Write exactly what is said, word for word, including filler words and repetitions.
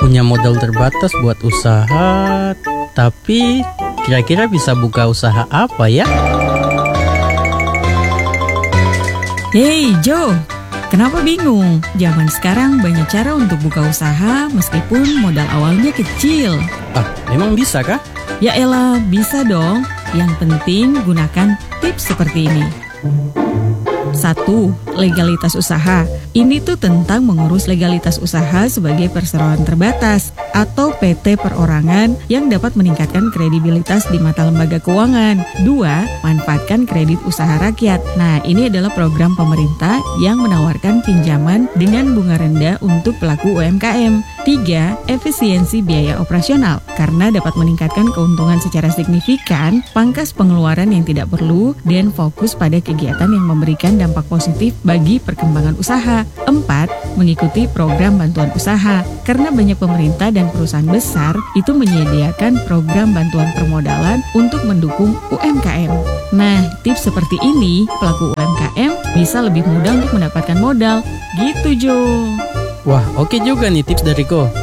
Punya modal terbatas buat usaha, tapi kira-kira bisa buka usaha apa ya? Hey Joe, kenapa bingung? Zaman sekarang banyak cara untuk buka usaha meskipun modal awalnya kecil. Ah, memang bisa kah? Ya elah, bisa dong. Yang penting gunakan tips seperti ini. Satu, legalitas usaha. Ini tuh tentang mengurus legalitas usaha sebagai perseroan terbatas atau P T perorangan yang dapat meningkatkan kredibilitas di mata lembaga keuangan. Dua, manfaatkan kredit usaha rakyat. Nah, ini adalah program pemerintah yang menawarkan pinjaman dengan bunga rendah untuk pelaku U M K M. Tiga, efisiensi biaya operasional. Karena dapat meningkatkan keuntungan secara signifikan, pangkas pengeluaran yang tidak perlu, dan fokus pada kegiatan yang memberikan dampak positif bagi perkembangan usaha. Empat, mengikuti program bantuan usaha. Karena banyak pemerintah dan perusahaan besar itu menyediakan program bantuan permodalan untuk mendukung U M K M. Nah, tips seperti ini, pelaku U M K M bisa lebih mudah untuk mendapatkan modal. Gitu, Jo. Wah, oke juga nih tips dari Ko.